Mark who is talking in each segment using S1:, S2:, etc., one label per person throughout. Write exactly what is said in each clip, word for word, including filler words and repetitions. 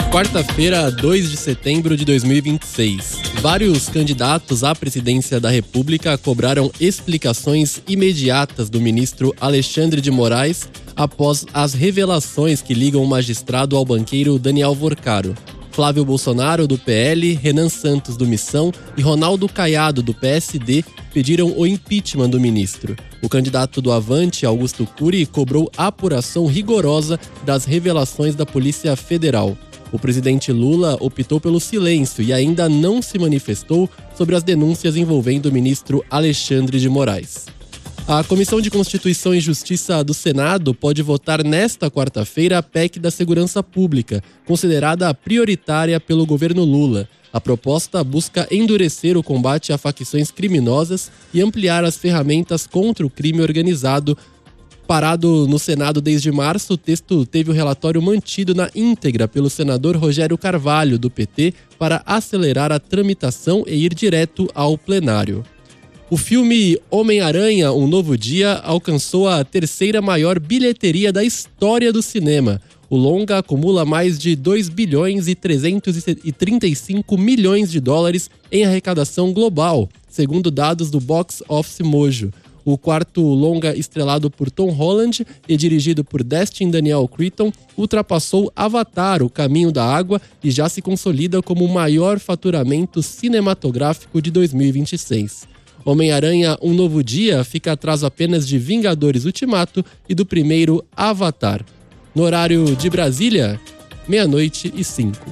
S1: Quarta-feira, dois de setembro de dois mil e vinte e seis. Vários candidatos à presidência da República cobraram explicações imediatas do ministro Alexandre de Moraes após as revelações que ligam o magistrado ao banqueiro Daniel Vorcaro. Flávio Bolsonaro, do P L, Renan Santos, do Missão e Ronaldo Caiado, do P S D, pediram o impeachment do ministro. O candidato do Avante, Augusto Cury, cobrou apuração rigorosa das revelações da Polícia Federal. O presidente Lula optou pelo silêncio e ainda não se manifestou sobre as denúncias envolvendo o ministro Alexandre de Moraes. A Comissão de Constituição e Justiça do Senado pode votar nesta quarta-feira a P E C da Segurança Pública, considerada prioritária pelo governo Lula. A proposta busca endurecer o combate a facções criminosas e ampliar as ferramentas contra o crime organizado. Parado no Senado desde março, o texto teve o relatório mantido na íntegra pelo senador Rogério Carvalho, do P T, para acelerar a tramitação e ir direto ao plenário. O filme Homem-Aranha, Um Novo Dia, alcançou a terceira maior bilheteria da história do cinema. O longa acumula mais de dois bilhões e trezentos e trinta e cinco milhões de dólares em arrecadação global, segundo dados do Box Office Mojo. O quarto longa, estrelado por Tom Holland e dirigido por Destin Daniel Cretton, ultrapassou Avatar, O Caminho da Água, e já se consolida como o maior faturamento cinematográfico de dois mil e vinte e seis. Homem-Aranha Um Novo Dia fica atrás apenas de Vingadores Ultimato e do primeiro Avatar. No horário de Brasília, meia-noite e cinco.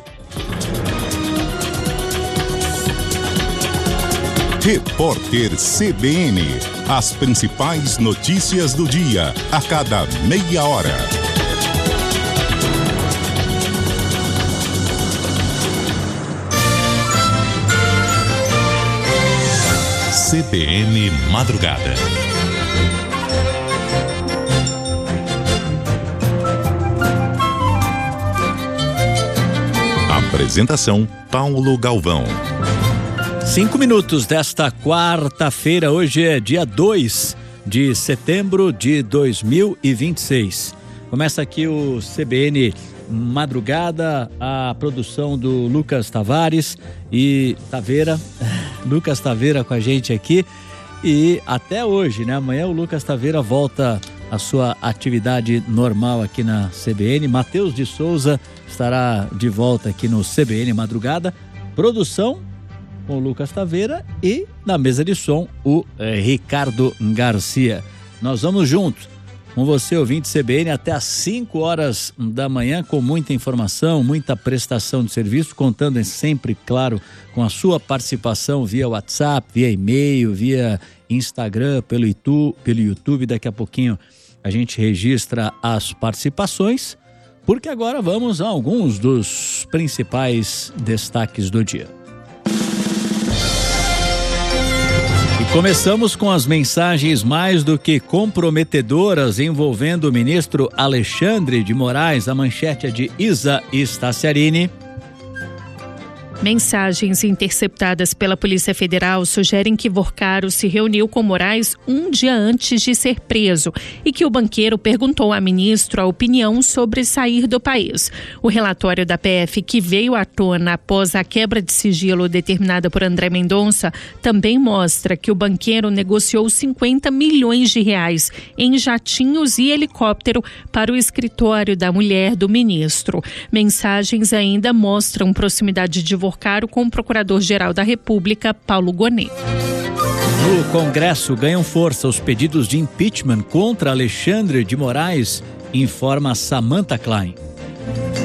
S2: Repórter C B N. As principais notícias do dia, a cada meia hora. C B N Madrugada. Apresentação: Paulo Galvão.
S3: Cinco minutos desta quarta-feira, hoje é dia dois de setembro de dois mil e vinte e seis. Começa aqui o C B N Madrugada, a produção do Lucas Tavares e Taveira, Lucas Taveira com a gente aqui e até hoje, né? Amanhã o Lucas Taveira volta à sua atividade normal aqui na C B N. Matheus de Souza estará de volta aqui no C B N Madrugada. Produção com o Lucas Taveira e na mesa de som o eh, Ricardo Garcia. Nós vamos juntos com você, ouvinte C B N, até às cinco horas da manhã, com muita informação, muita prestação de serviço, contando sempre, claro, com a sua participação via WhatsApp, via e-mail, via Instagram, pelo YouTube, pelo YouTube. Daqui a pouquinho a gente registra as participações, porque agora vamos a alguns dos principais destaques do dia. Começamos com as mensagens mais do que comprometedoras envolvendo o ministro Alexandre de Moraes. A manchete é de Isa Staciarini.
S4: Mensagens interceptadas pela Polícia Federal sugerem que Vorcaro se reuniu com Moraes um dia antes de ser preso e que o banqueiro perguntou ao ministro a opinião sobre sair do país. O relatório da P F, que veio à tona após a quebra de sigilo determinada por André Mendonça, também mostra que o banqueiro negociou cinquenta milhões de reais em jatinhos e helicóptero para o escritório da mulher do ministro. Mensagens ainda mostram proximidade de Vorcaro com o Procurador-Geral da República, Paulo Gonet.
S3: No Congresso ganham força os pedidos de impeachment contra Alexandre de Moraes, informa Samantha Klein.